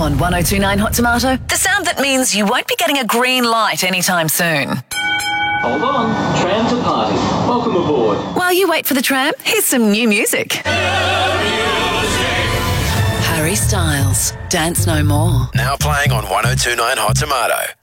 On 1029 Hot Tomato, the sound that means you won't be getting a green light anytime soon. Hold on, tram to party. Welcome aboard. While you wait for the tram, here's some new music. Harry Styles, Dance No More. Now playing on 1029 Hot Tomato.